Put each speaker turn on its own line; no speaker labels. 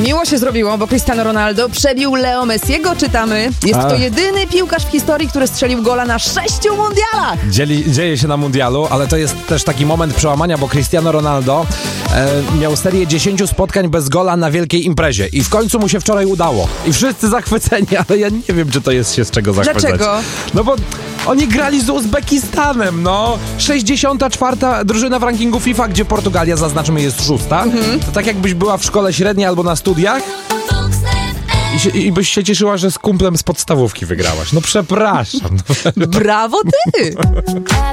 Miło się zrobiło, bo Cristiano Ronaldo przebił Leo Messiego, czytamy. Jest to jedyny piłkarz w historii, który strzelił gola na 6 mundialach.
Dzieje się na mundialu, ale to jest też taki moment przełamania, bo Cristiano Ronaldo miał serię 10 spotkań bez gola na wielkiej imprezie i w końcu mu się wczoraj udało. I wszyscy zachwyceni, ale ja nie wiem, czy to jest się z czego zachwycać.
Dlaczego?
No bo oni grali z Uzbekistanem, 64. drużyna w rankingu FIFA, gdzie Portugalia, zaznaczmy, jest 6. To tak jakbyś była w szkole średniej albo na studiach i byś się cieszyła, że z kumplem z podstawówki wygrałaś. No przepraszam.
Brawo ty!